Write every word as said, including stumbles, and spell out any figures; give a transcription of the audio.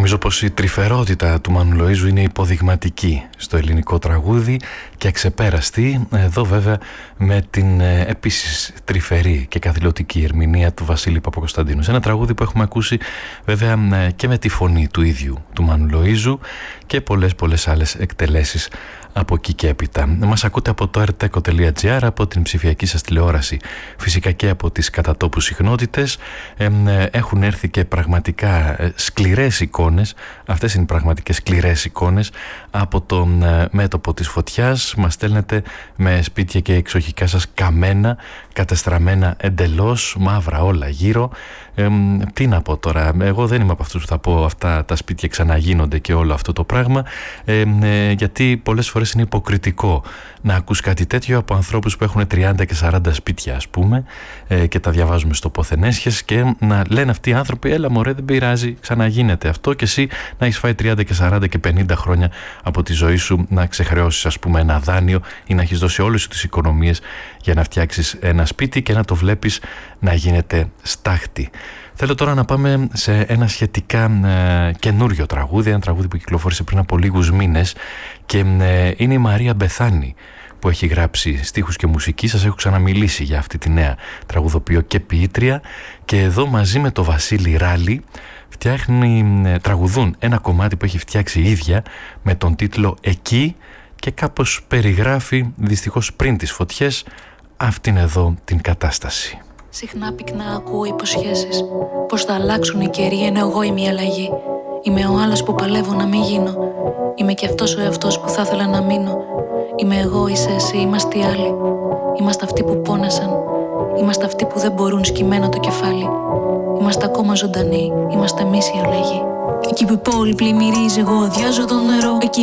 Νομίζω πως η τρυφερότητα του Μάνου Λοΐζου είναι υποδειγματική στο ελληνικό τραγούδι και αξεπέραστη, εδώ βέβαια με την ε, επίσης τρυφερή και καθηλωτική ερμηνεία του Βασίλη Παπακοσταντίνου. Σε ένα τραγούδι που έχουμε ακούσει βέβαια ε, και με τη φωνή του ίδιου του Μάνου Λοΐζου και πολλές πολλές άλλες εκτελέσεις από εκεί και έπειτα. Μας ακούτε από το arteco τελεία gr, από την ψηφιακή σας τηλεόραση, φυσικά και από τις κατατόπου συχνότητες. Ε, ε, έχουν έρθει και πραγματικά ε, σκληρές εικόνες, αυτές είναι οι πραγματικές σκληρές εικόνες από το ε, μέτωπο της φωτιάς. Μας στέλνετε με σπίτια και εξοχικά σας καμένα, κατεστραμμένα εντελώς, μαύρα όλα γύρω. Ε, τι να πω τώρα, εγώ δεν είμαι από αυτούς που θα πω αυτά τα σπίτια ξαναγίνονται και όλο αυτό το πράγμα, ε, ε, γιατί πολλές φορές είναι υποκριτικό να ακούς κάτι τέτοιο από ανθρώπους που έχουν τριάντα και σαράντα σπίτια, ας πούμε, ε, και τα διαβάζουμε στο Ποθενέσχες, και να λένε αυτοί οι άνθρωποι, έλα μωρέ, δεν πειράζει, ξαναγίνεται αυτό, και εσύ να έχεις φάει τριάντα και σαράντα και πενήντα χρόνια από τη ζωή σου να ξεχρεώσεις, ας πούμε, ένα δάνειο ή να έχεις δώσει όλες σου τις οικονομίες για να φτιάξεις ένα σπίτι και να το βλέπεις να γίνεται στάχτη. Θέλω τώρα να πάμε σε ένα σχετικά ε, καινούριο τραγούδι, ένα τραγούδι που κυκλοφόρησε πριν από λίγους μήνες, και ε, είναι η Μαρία Μπεθάνη που έχει γράψει στίχους και μουσική. Σας έχω ξαναμιλήσει για αυτή τη νέα τραγουδοποιό και ποιήτρια, και εδώ μαζί με το Βασίλη Ράλη φτιάχνει, ε, τραγουδούν ένα κομμάτι που έχει φτιάξει η ίδια με τον τίτλο «Εκεί», και κάπως περιγράφει δυστυχώς πριν τις φωτιές αυτήν εδώ την κατάσταση. Συχνά πυκνά ακούω υποσχέσεις πως θα αλλάξουν οι καιροί, ενώ εγώ είμαι η αλλαγή. Είμαι ο άλλος που παλεύω να μην γίνω. Είμαι και αυτός ο εαυτός που θα ήθελα να μείνω. Είμαι εγώ, είσαι εσύ, είμαστε οι άλλοι. Είμαστε αυτοί που πόνεσαν. Είμαστε αυτοί που δεν μπορούν, σκυμμένο το κεφάλι. Είμαστε ακόμα ζωντανοί. Είμαστε εμείς η αλλαγή. Εκεί που η πόλη πλημμυρίζει, εγώ αδειάζω το νερό. Εκεί